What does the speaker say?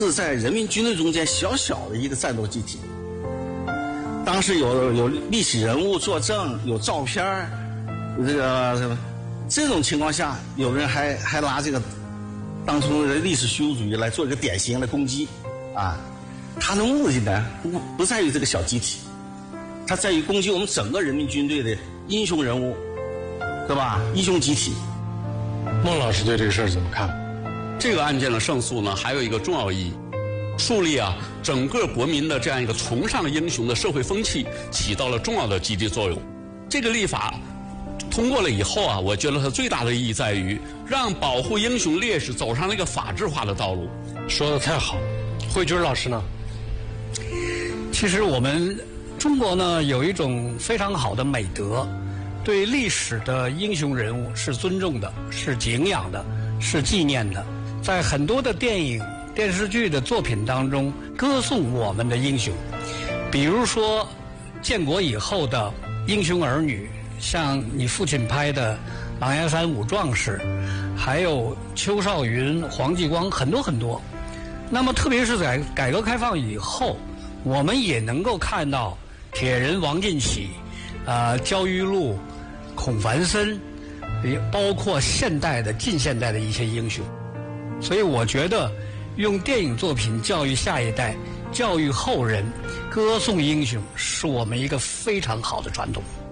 是在人民军队中间小小的一个战斗集体。当时有历史人物作证，有照片，有这种情况下，有人还拿这个当初的历史虚无主义来做一个典型的攻击，啊，他的目的呢不在于这个小集体，他在于攻击我们整个人民军队的英雄人物，对吧？英雄集体。 孟老师对这个事儿怎么看？ 这个案件的胜诉呢，还有一个重要意义，树立整个国民的这样一个崇尚英雄的社会风气，起到了重要的积极作用。这个立法通过了以后我觉得它最大的意义在于让保护英雄烈士走上了一个法治化的道路。 说得太好了。慧君老师呢？ 其实我们中国呢有一种非常好的美德，对历史的英雄人物是尊重的，是敬仰的，是纪念的。在很多的电影、电视剧的作品当中，歌颂我们的英雄。比如说，建国以后的英雄儿女，像你父亲拍的《狼牙山五壮士》，还有邱少云、黄继光，很多很多。那么，特别是在改革开放以后，我们也能够看到铁人王进喜、焦裕禄、孔繁森，也包括近现代的一些英雄。所以我觉得用电影作品教育下一代，教育后人，歌颂英雄，是我们一个非常好的传统。